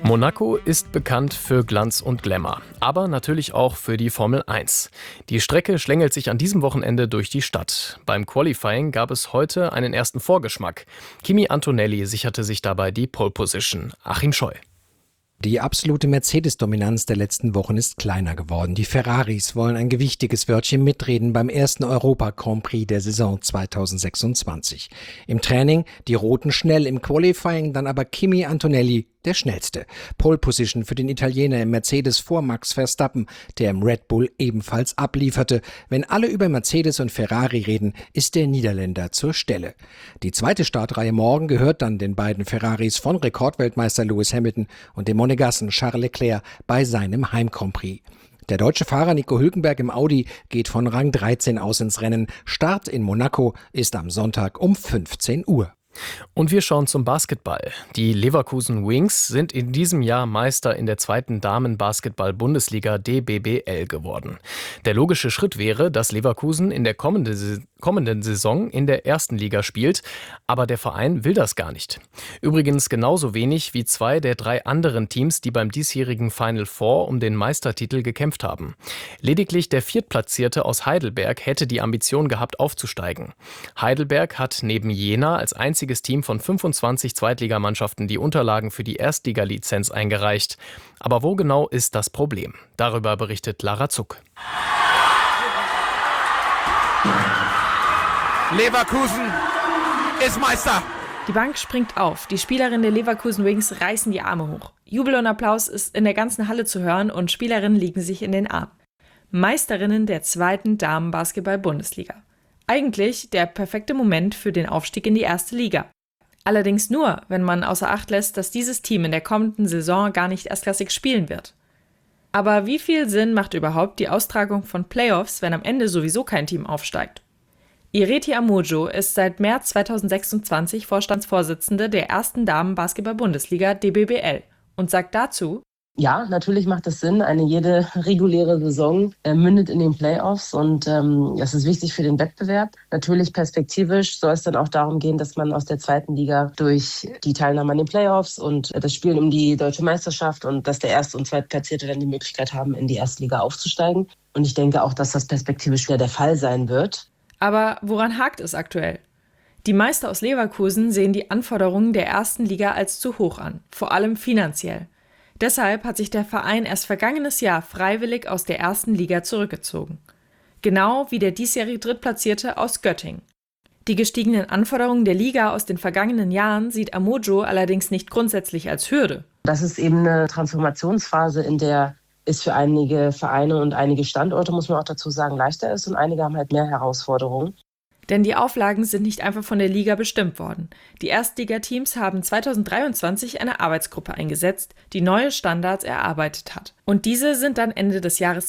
Monaco ist bekannt für Glanz und Glamour, aber natürlich auch für die Formel 1. Die Strecke schlängelt sich an diesem Wochenende durch die Stadt. Beim Qualifying gab es heute einen ersten Vorgeschmack. Kimi Antonelli sicherte sich dabei die Pole Position. Achim Scheu. Die absolute Mercedes-Dominanz der letzten Wochen ist kleiner geworden. Die Ferraris wollen ein gewichtiges Wörtchen mitreden beim ersten Europa-Grand Prix der Saison 2026. Im Training die Roten schnell, im Qualifying dann aber Kimi Antonelli der Schnellste. Pole Position für den Italiener im Mercedes vor Max Verstappen, der im Red Bull ebenfalls ablieferte. Wenn alle über Mercedes und Ferrari reden, ist der Niederländer zur Stelle. Die zweite Startreihe morgen gehört dann den beiden Ferraris von Rekordweltmeister Lewis Hamilton und dem Monegassen Charles Leclerc bei seinem Heim-Grand Prix. Der deutsche Fahrer Nico Hülkenberg im Audi geht von Rang 13 aus ins Rennen. Start in Monaco ist am Sonntag um 15 Uhr. Und wir schauen zum Basketball. Die Leverkusen Wings sind in diesem Jahr Meister in der zweiten Damen-Basketball-Bundesliga DBBL geworden. Der logische Schritt wäre, dass Leverkusen in der kommenden Saison in der ersten Liga spielt, aber der Verein will das gar nicht. Übrigens genauso wenig wie 2 der 3 anderen Teams, die beim diesjährigen Final Four um den Meistertitel gekämpft haben. Lediglich der Viertplatzierte aus Heidelberg hätte die Ambition gehabt, aufzusteigen. Heidelberg hat neben Jena als einziges Team von 25 Zweitligamannschaften die Unterlagen für die Erstliga-Lizenz eingereicht. Aber wo genau ist das Problem? Darüber berichtet Lara Zuck. Leverkusen ist Meister. Die Bank springt auf. Die Spielerinnen der Leverkusen Wings reißen die Arme hoch. Jubel und Applaus ist in der ganzen Halle zu hören und Spielerinnen liegen sich in den Armen. Meisterinnen der zweiten Damen-Basketball-Bundesliga. Eigentlich der perfekte Moment für den Aufstieg in die erste Liga. Allerdings nur, wenn man außer Acht lässt, dass dieses Team in der kommenden Saison gar nicht erstklassig spielen wird. Aber wie viel Sinn macht überhaupt die Austragung von Playoffs, wenn am Ende sowieso kein Team aufsteigt? Ireti Amojo ist seit März 2026 Vorstandsvorsitzende der ersten Damen-Basketball-Bundesliga DBBL und sagt dazu: Ja, natürlich macht es Sinn. Jede reguläre Saison mündet in den Playoffs und das ist wichtig für den Wettbewerb. Natürlich perspektivisch soll es dann auch darum gehen, dass man aus der zweiten Liga durch die Teilnahme an den Playoffs und das Spielen um die deutsche Meisterschaft und dass der Erst- und Zweitplatzierte dann die Möglichkeit haben, in die erste Liga aufzusteigen. Und ich denke auch, dass das perspektivisch wieder der Fall sein wird. Aber woran hakt es aktuell? Die Meister aus Leverkusen sehen die Anforderungen der ersten Liga als zu hoch an, vor allem finanziell. Deshalb hat sich der Verein erst vergangenes Jahr freiwillig aus der ersten Liga zurückgezogen. Genau wie der diesjährige Drittplatzierte aus Göttingen. Die gestiegenen Anforderungen der Liga aus den vergangenen Jahren sieht Amojo allerdings nicht grundsätzlich als Hürde. Das ist eben eine Transformationsphase, in der es für einige Vereine und einige Standorte, muss man auch dazu sagen, leichter ist und einige haben halt mehr Herausforderungen. Denn die Auflagen sind nicht einfach von der Liga bestimmt worden. Die Erstligateams haben 2023 eine Arbeitsgruppe eingesetzt, die neue Standards erarbeitet hat. Und diese sind dann Ende des Jahres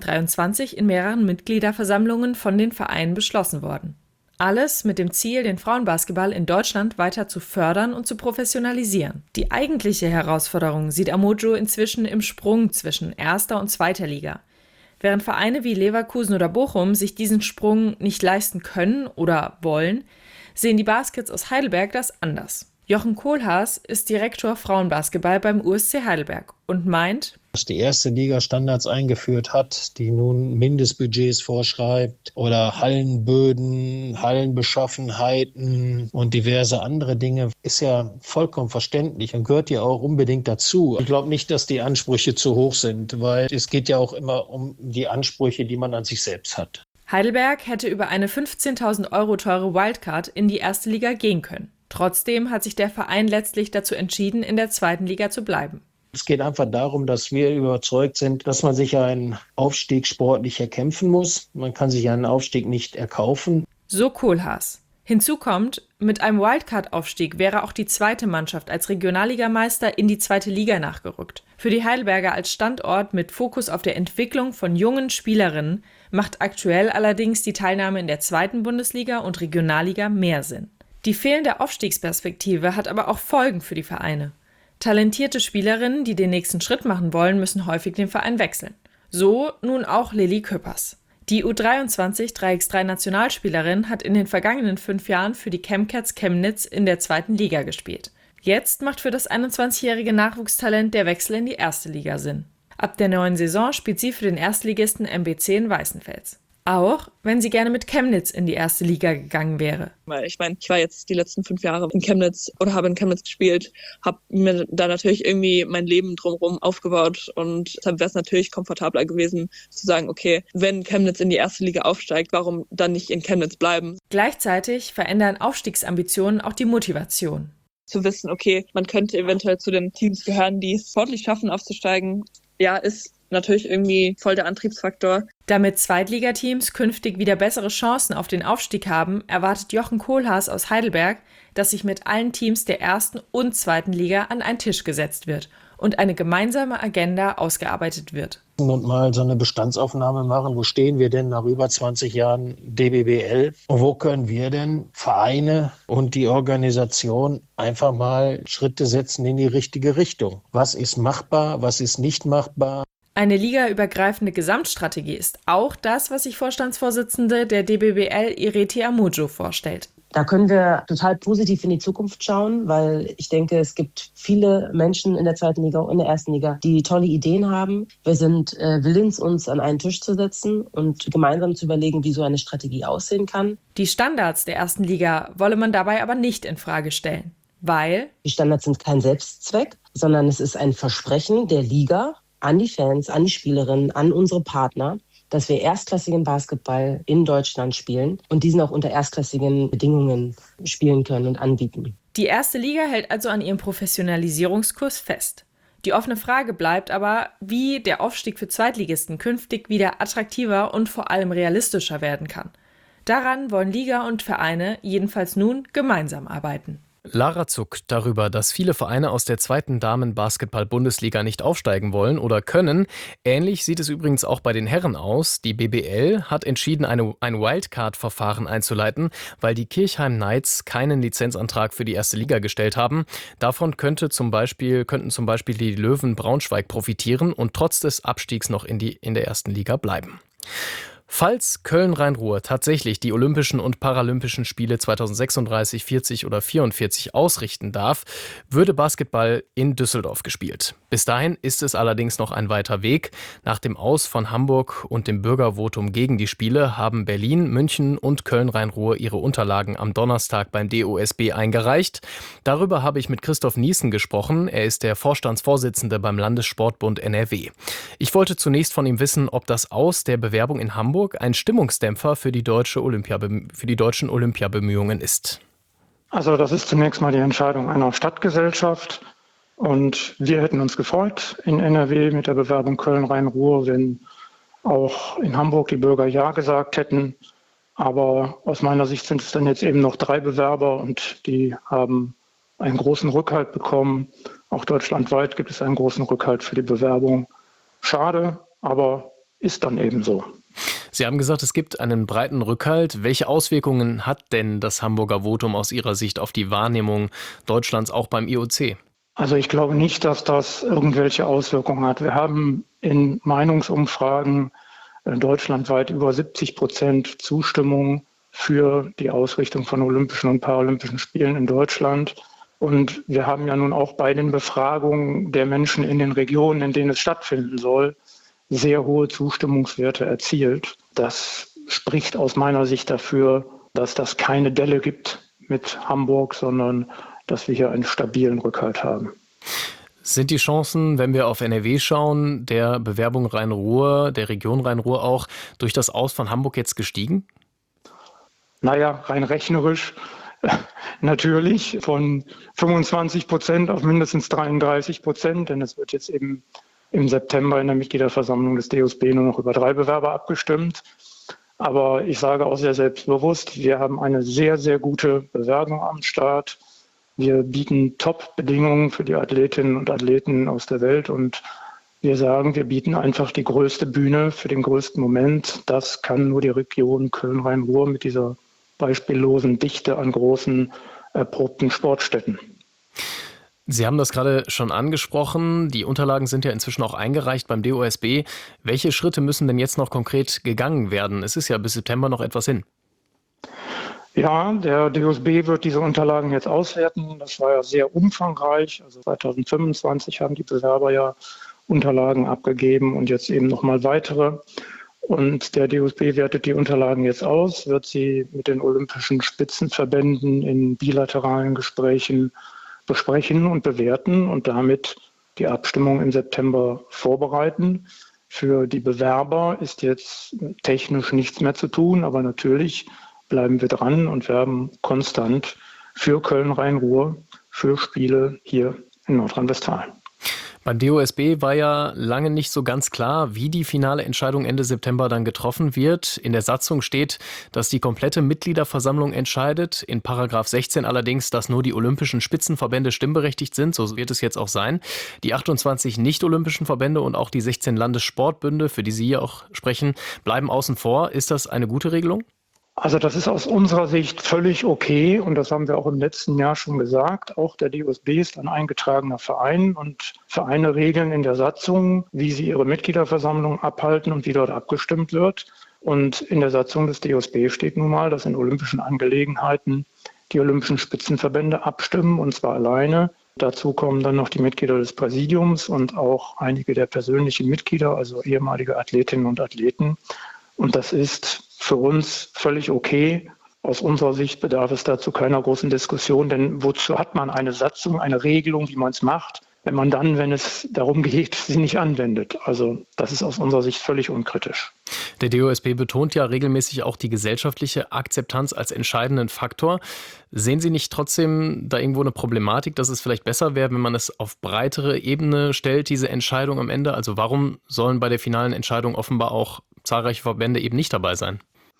2023 in mehreren Mitgliederversammlungen von den Vereinen beschlossen worden. Alles mit dem Ziel, den Frauenbasketball in Deutschland weiter zu fördern und zu professionalisieren. Die eigentliche Herausforderung sieht Amojo inzwischen im Sprung zwischen erster und zweiter Liga. Während Vereine wie Leverkusen oder Bochum sich diesen Sprung nicht leisten können oder wollen, sehen die Baskets aus Heidelberg das anders. Jochen Kohlhaas ist Direktor Frauenbasketball beim USC Heidelberg und meint, dass die erste Liga Standards eingeführt hat, die nun Mindestbudgets vorschreibt oder Hallenböden, Hallenbeschaffenheiten und diverse andere Dinge, ist ja vollkommen verständlich und gehört ja auch unbedingt dazu. Ich glaube nicht, dass die Ansprüche zu hoch sind, weil es geht ja auch immer um die Ansprüche, die man an sich selbst hat. Heidelberg hätte über eine 15.000 € teure Wildcard in die erste Liga gehen können. Trotzdem hat sich der Verein letztlich dazu entschieden, in der zweiten Liga zu bleiben. Es geht einfach darum, dass wir überzeugt sind, dass man sich einen Aufstieg sportlich erkämpfen muss. Man kann sich einen Aufstieg nicht erkaufen. So Kohlhaas. Hinzu kommt, mit einem Wildcard-Aufstieg wäre auch die zweite Mannschaft als Regionalligameister in die zweite Liga nachgerückt. Für die Heidelberger als Standort mit Fokus auf der Entwicklung von jungen Spielerinnen macht aktuell allerdings die Teilnahme in der zweiten Bundesliga und Regionalliga mehr Sinn. Die fehlende Aufstiegsperspektive hat aber auch Folgen für die Vereine. Talentierte Spielerinnen, die den nächsten Schritt machen wollen, müssen häufig den Verein wechseln. So nun auch Lilly Küppers. Die U23 3x3-Nationalspielerin hat in den vergangenen 5 Jahren für die Chemcats Chemnitz in der zweiten Liga gespielt. Jetzt macht für das 21-jährige Nachwuchstalent der Wechsel in die erste Liga Sinn. Ab der neuen Saison spielt sie für den Erstligisten MBC in Weißenfels. Auch wenn sie gerne mit Chemnitz in die erste Liga gegangen wäre. Ich war jetzt die letzten 5 Jahre in Chemnitz oder habe in Chemnitz gespielt, habe mir da natürlich irgendwie mein Leben drumherum aufgebaut und dann wäre es natürlich komfortabler gewesen zu sagen, okay, wenn Chemnitz in die erste Liga aufsteigt, warum dann nicht in Chemnitz bleiben? Gleichzeitig verändern Aufstiegsambitionen auch die Motivation. Zu wissen, okay, man könnte eventuell zu den Teams gehören, die es sportlich schaffen, aufzusteigen, ja, ist natürlich irgendwie voll der Antriebsfaktor. Damit Zweitligateams künftig wieder bessere Chancen auf den Aufstieg haben, erwartet Jochen Kohlhaas aus Heidelberg, dass sich mit allen Teams der ersten und zweiten Liga an einen Tisch gesetzt wird und eine gemeinsame Agenda ausgearbeitet wird. Und mal so eine Bestandsaufnahme machen, wo stehen wir denn nach über 20 Jahren DBBL? Und wo können wir denn Vereine und die Organisation einfach mal Schritte setzen in die richtige Richtung? Was ist machbar, was ist nicht machbar? Eine ligaübergreifende Gesamtstrategie ist auch das, was sich Vorstandsvorsitzende der DBBL Ireti Amujo vorstellt. Da können wir total positiv in die Zukunft schauen, weil ich denke, es gibt viele Menschen in der zweiten Liga und in der ersten Liga, die tolle Ideen haben. Wir sind willens, uns an einen Tisch zu setzen und gemeinsam zu überlegen, wie so eine Strategie aussehen kann. Die Standards der ersten Liga wolle man dabei aber nicht in Frage stellen, weil die Standards sind kein Selbstzweck, sondern es ist ein Versprechen der Liga an die Fans, an die Spielerinnen, an unsere Partner, dass wir erstklassigen Basketball in Deutschland spielen und diesen auch unter erstklassigen Bedingungen spielen können und anbieten. Die erste Liga hält also an ihrem Professionalisierungskurs fest. Die offene Frage bleibt aber, wie der Aufstieg für Zweitligisten künftig wieder attraktiver und vor allem realistischer werden kann. Daran wollen Liga und Vereine jedenfalls nun gemeinsam arbeiten. Lara zuckt darüber, dass viele Vereine aus der zweiten Damen-Basketball-Bundesliga nicht aufsteigen wollen oder können. Ähnlich sieht es übrigens auch bei den Herren aus. Die BBL hat entschieden, ein Wildcard-Verfahren einzuleiten, weil die Kirchheim Knights keinen Lizenzantrag für die erste Liga gestellt haben. Davon könnten zum Beispiel die Löwen Braunschweig profitieren und trotz des Abstiegs noch in der ersten Liga bleiben. Falls Köln-Rhein-Ruhr tatsächlich die Olympischen und Paralympischen Spiele 2036, 40 oder 44 ausrichten darf, würde Basketball in Düsseldorf gespielt. Bis dahin ist es allerdings noch ein weiter Weg. Nach dem Aus von Hamburg und dem Bürgervotum gegen die Spiele haben Berlin, München und Köln-Rhein-Ruhr ihre Unterlagen am Donnerstag beim DOSB eingereicht. Darüber habe ich mit Christoph Niesen gesprochen. Er ist der Vorstandsvorsitzende beim Landessportbund NRW. Ich wollte zunächst von ihm wissen, ob das Aus der Bewerbung in Hamburg ein Stimmungsdämpfer für die deutschen Olympiabemühungen ist. Also das ist zunächst mal die Entscheidung einer Stadtgesellschaft und wir hätten uns gefreut in NRW mit der Bewerbung Köln-Rhein-Ruhr, wenn auch in Hamburg die Bürger Ja gesagt hätten. Aber aus meiner Sicht sind es dann jetzt eben noch 3 Bewerber und die haben einen großen Rückhalt bekommen. Auch deutschlandweit gibt es einen großen Rückhalt für die Bewerbung. Schade, aber ist dann eben so. Sie haben gesagt, es gibt einen breiten Rückhalt. Welche Auswirkungen hat denn das Hamburger Votum aus Ihrer Sicht auf die Wahrnehmung Deutschlands auch beim IOC? Also ich glaube nicht, dass das irgendwelche Auswirkungen hat. Wir haben in Meinungsumfragen deutschlandweit über 70% Zustimmung für die Ausrichtung von Olympischen und Paralympischen Spielen in Deutschland. Und wir haben ja nun auch bei den Befragungen der Menschen in den Regionen, in denen es stattfinden soll, sehr hohe Zustimmungswerte erzielt. Das spricht aus meiner Sicht dafür, dass das keine Delle gibt mit Hamburg, sondern dass wir hier einen stabilen Rückhalt haben. Sind die Chancen, wenn wir auf NRW schauen, der Bewerbung Rhein-Ruhr, der Region Rhein-Ruhr auch, durch das Aus von Hamburg jetzt gestiegen? Naja, rein rechnerisch natürlich von 25% auf mindestens 33%, denn es wird jetzt eben im September in der Mitgliederversammlung des DOSB nur noch über 3 Bewerber abgestimmt. Aber ich sage auch sehr selbstbewusst, wir haben eine sehr, sehr gute Bewerbung am Start. Wir bieten Top-Bedingungen für die Athletinnen und Athleten aus der Welt und wir sagen, wir bieten einfach die größte Bühne für den größten Moment. Das kann nur die Region Köln-Rhein-Ruhr mit dieser beispiellosen Dichte an großen, erprobten Sportstätten. Sie haben das gerade schon angesprochen. Die Unterlagen sind ja inzwischen auch eingereicht beim DOSB. Welche Schritte müssen denn jetzt noch konkret gegangen werden? Es ist ja bis September noch etwas hin. Ja, der DOSB wird diese Unterlagen jetzt auswerten. Das war ja sehr umfangreich. Also 2025 haben die Bewerber ja Unterlagen abgegeben und jetzt eben nochmal weitere. Und der DOSB wertet die Unterlagen jetzt aus, wird sie mit den olympischen Spitzenverbänden in bilateralen Gesprächen besprechen und bewerten und damit die Abstimmung im September vorbereiten. Für die Bewerber ist jetzt technisch nichts mehr zu tun, aber natürlich bleiben wir dran und werben konstant für Köln-Rhein-Ruhr, für Spiele hier in Nordrhein-Westfalen. Beim DOSB war ja lange nicht so ganz klar, wie die finale Entscheidung Ende September dann getroffen wird. In der Satzung steht, dass die komplette Mitgliederversammlung entscheidet. In Paragraph 16 allerdings, dass nur die olympischen Spitzenverbände stimmberechtigt sind. So wird es jetzt auch sein. Die 28 nicht-olympischen Verbände und auch die 16 Landessportbünde, für die Sie hier auch sprechen, bleiben außen vor. Ist das eine gute Regelung? Also das ist aus unserer Sicht völlig okay und das haben wir auch im letzten Jahr schon gesagt. Auch der DOSB ist ein eingetragener Verein und Vereine regeln in der Satzung, wie sie ihre Mitgliederversammlung abhalten und wie dort abgestimmt wird. Und in der Satzung des DOSB steht nun mal, dass in olympischen Angelegenheiten die olympischen Spitzenverbände abstimmen und zwar alleine. Dazu kommen dann noch die Mitglieder des Präsidiums und auch einige der persönlichen Mitglieder, also ehemalige Athletinnen und Athleten. Und das ist für uns völlig okay. Aus unserer Sicht bedarf es dazu keiner großen Diskussion, denn wozu hat man eine Satzung, eine Regelung, wie man es macht, wenn man dann, wenn es darum geht, sie nicht anwendet? Also das ist aus unserer Sicht völlig unkritisch. Der DOSB betont ja regelmäßig auch die gesellschaftliche Akzeptanz als entscheidenden Faktor. Sehen Sie nicht trotzdem da irgendwo eine Problematik, dass es vielleicht besser wäre, wenn man es auf breitere Ebene stellt, diese Entscheidung am Ende? Also warum sollen bei der finalen Entscheidung offenbar auch zahlreiche Verbände eben nicht dabei sein?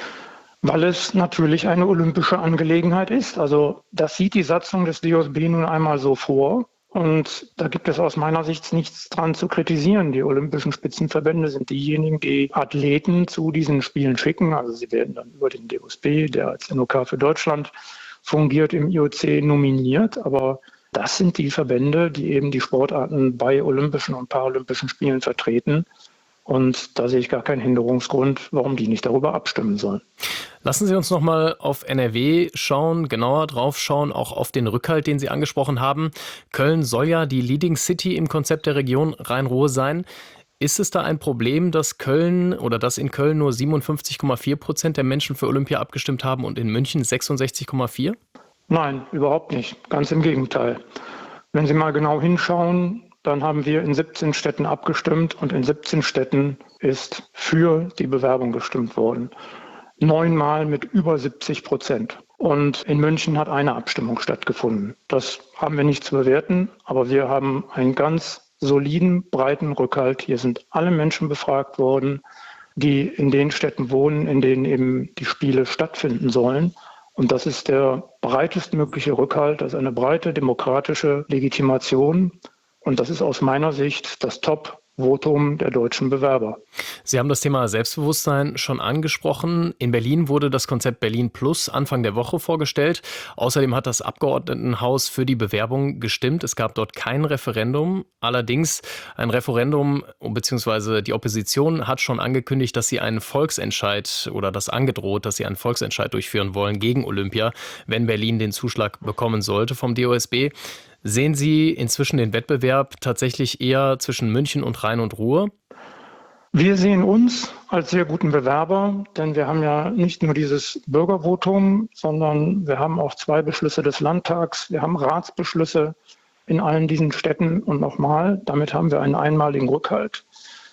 Weil es natürlich eine olympische Angelegenheit ist. Also das sieht die Satzung des DOSB nun einmal so vor. Und da gibt es aus meiner Sicht nichts dran zu kritisieren. Die olympischen Spitzenverbände sind diejenigen, die Athleten zu diesen Spielen schicken. Also sie werden dann über den DOSB, der als NOK für Deutschland fungiert, im IOC nominiert. Aber das sind die Verbände, die eben die Sportarten bei Olympischen und Paralympischen Spielen vertreten. Und da sehe ich gar keinen Hinderungsgrund, warum die nicht darüber abstimmen sollen. Lassen Sie uns noch mal auf NRW schauen, genauer drauf schauen, auch auf den Rückhalt, den Sie angesprochen haben. Köln soll ja die Leading City im Konzept der Region Rhein-Ruhr sein. Ist es da ein Problem, dass in Köln nur 57,4% der Menschen für Olympia abgestimmt haben und in München 66,4%? Nein, überhaupt nicht. Ganz im Gegenteil. Wenn Sie mal genau hinschauen, dann haben wir in 17 Städten abgestimmt und in 17 Städten ist für die Bewerbung gestimmt worden. 9-mal mit über 70%. Und in München hat eine Abstimmung stattgefunden. Das haben wir nicht zu bewerten, aber wir haben einen ganz soliden, breiten Rückhalt. Hier sind alle Menschen befragt worden, die in den Städten wohnen, in denen eben die Spiele stattfinden sollen. Und das ist der breitestmögliche Rückhalt, das ist eine breite demokratische Legitimation. Und das ist aus meiner Sicht das Top-Votum der deutschen Bewerber. Sie haben das Thema Selbstbewusstsein schon angesprochen. In Berlin wurde das Konzept Berlin Plus Anfang der Woche vorgestellt. Außerdem hat das Abgeordnetenhaus für die Bewerbung gestimmt. Es gab dort kein Referendum. Allerdings ein Referendum bzw. die Opposition hat schon angekündigt, dass sie einen Volksentscheid oder das angedroht, dass sie einen Volksentscheid durchführen wollen gegen Olympia, wenn Berlin den Zuschlag bekommen sollte vom DOSB. Sehen Sie inzwischen den Wettbewerb tatsächlich eher zwischen München und Rhein und Ruhr? Wir sehen uns als sehr guten Bewerber, denn wir haben ja nicht nur dieses Bürgervotum, sondern wir haben auch 2 Beschlüsse des Landtags, wir haben Ratsbeschlüsse in allen diesen Städten und nochmal, damit haben wir einen einmaligen Rückhalt.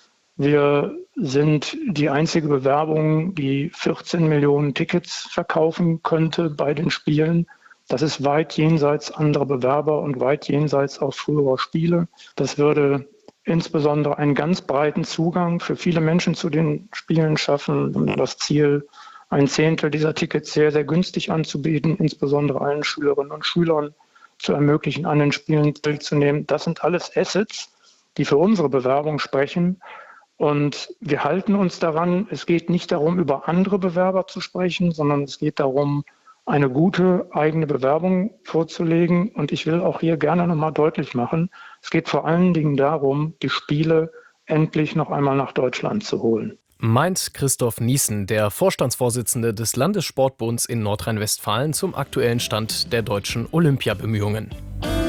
Wir sind die einzige Bewerbung, die 14 Millionen Tickets verkaufen könnte bei den Spielen. Das ist weit jenseits anderer Bewerber und weit jenseits auch früherer Spiele. Das würde insbesondere einen ganz breiten Zugang für viele Menschen zu den Spielen schaffen. Das Ziel, 1/10 dieser Tickets sehr, sehr günstig anzubieten, insbesondere allen Schülerinnen und Schülern zu ermöglichen, an den Spielen teilzunehmen. Das sind alles Assets, die für unsere Bewerbung sprechen. Und wir halten uns daran, es geht nicht darum, über andere Bewerber zu sprechen, sondern es geht darum, eine gute eigene Bewerbung vorzulegen. Und ich will auch hier gerne nochmal deutlich machen, es geht vor allen Dingen darum, die Spiele endlich noch einmal nach Deutschland zu holen. Meint Christoph Niesen, der Vorstandsvorsitzende des Landessportbunds in Nordrhein-Westfalen, zum aktuellen Stand der deutschen Olympiabemühungen.